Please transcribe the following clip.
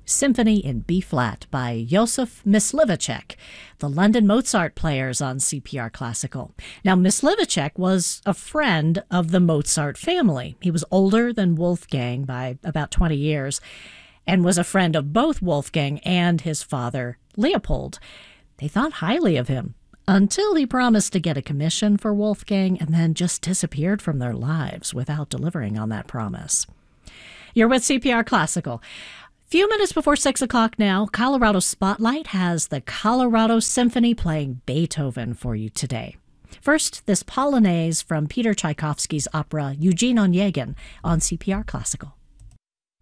Symphony in B-flat by Josef Myslivacek, the London Mozart players on CPR Classical. Now, Myslivacek was a friend of the Mozart family. He was older than Wolfgang by about 20 years and was a friend of both Wolfgang and his father, Leopold. They thought highly of him until he promised to get a commission for Wolfgang and then just disappeared from their lives without delivering on that promise. You're with CPR Classical. Few minutes before 6 o'clock now, Colorado Spotlight has the Colorado Symphony playing Beethoven for you today. First, this Polonaise from Peter Tchaikovsky's opera Eugene Onegin on CPR Classical.